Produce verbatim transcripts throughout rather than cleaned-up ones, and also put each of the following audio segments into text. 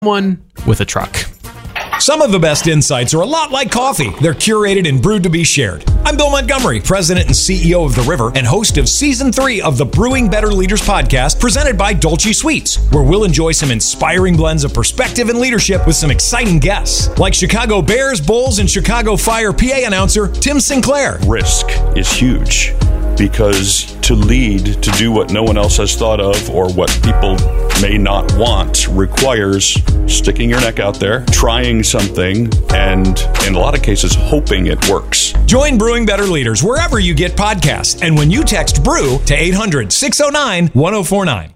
One with a truck. Some of the best insights are a lot like coffee. They're curated and brewed to be shared. I'm Bill Montgomery, President and C E O of The River and host of Season three of the Brewing Better Leaders podcast presented by Dolce Sweets, where we'll enjoy some inspiring blends of perspective and leadership with some exciting guests, like Chicago Bears, Bulls, and Chicago Fire P A announcer Tim Sinclair. Risk is huge because to lead, to do what no one else has thought of or what people may not want requires sticking your neck out there, trying something, and in a lot of cases, hoping it works. Join Brewing Better Leaders wherever you get podcasts and when you text BREW to eight hundred, six oh nine, one oh four nine.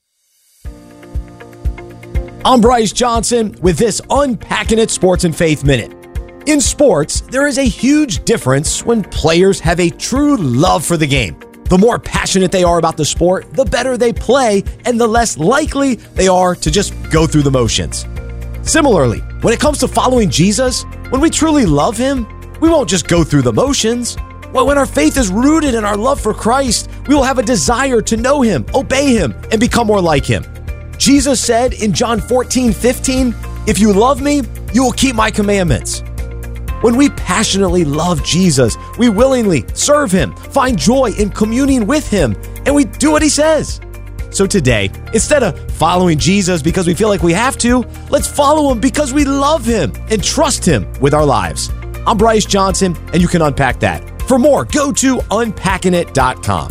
I'm Bryce Johnson with this Unpacking It Sports and Faith Minute. In sports, there is a huge difference when players have a true love for the game. The more passionate they are about the sport, the better they play, and the less likely they are to just go through the motions. Similarly, when it comes to following Jesus, when we truly love him, we won't just go through the motions. Well, when our faith is rooted in our love for Christ, we will have a desire to know him, obey him, and become more like him. Jesus said in John fourteen fifteen, "If you love me, you will keep my commandments." When we passionately love Jesus, we willingly serve him, find joy in communing with him, and we do what he says. So today, instead of following Jesus because we feel like we have to, let's follow him because we love him and trust him with our lives. I'm Bryce Johnson, and you can unpack that. For more, go to unpacking it dot com.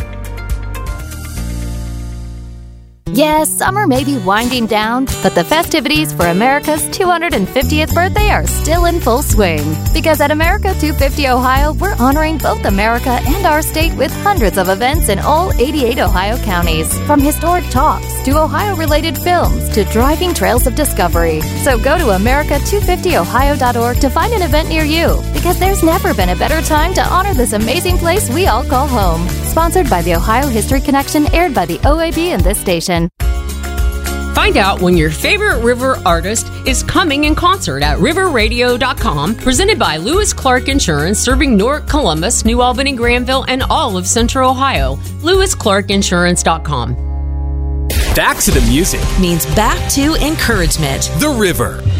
Yes, summer may be winding down, but the festivities for America's two hundred fiftieth birthday are still in full swing. Because at America two fifty Ohio, we're honoring both America and our state with hundreds of events in all eighty-eight Ohio counties. From historic talks to Ohio-related films to driving trails of discovery. So go to America two fifty ohio dot org to find an event near you. Because there's never been a better time to honor this amazing place we all call home. Sponsored by the Ohio History Connection, aired by the O A B and this station. Find out when your favorite river artist is coming in concert at river radio dot com, presented by Lewis Clark Insurance, serving Newark, Columbus, New Albany, Granville, and all of Central Ohio. lewis clark insurance dot com. Back to the music means back to encouragement. The River.